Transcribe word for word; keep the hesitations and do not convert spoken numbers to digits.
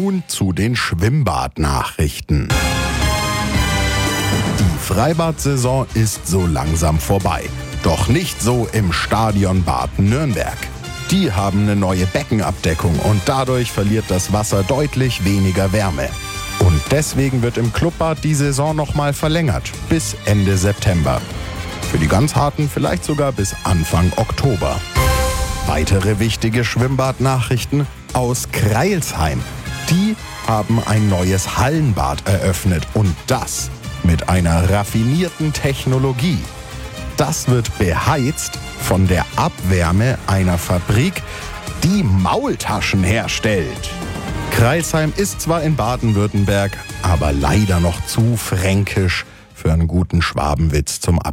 nun zu den Schwimmbadnachrichten. Die Freibad-Saison ist so langsam vorbei. Doch nicht so im Stadion Bad Nürnberg. Die haben eine neue Beckenabdeckung und dadurch verliert das Wasser deutlich weniger Wärme. Und deswegen wird im Clubbad die Saison nochmal verlängert, bis Ende September. Für die ganz Harten vielleicht sogar bis Anfang Oktober. Weitere wichtige Schwimmbadnachrichten aus Crailsheim. Die haben ein neues Hallenbad eröffnet und das mit einer raffinierten Technologie. Das wird beheizt von der Abwärme einer Fabrik, die Maultaschen herstellt. Crailsheim ist zwar in Baden-Württemberg, aber leider noch zu fränkisch für einen guten Schwabenwitz zum Ab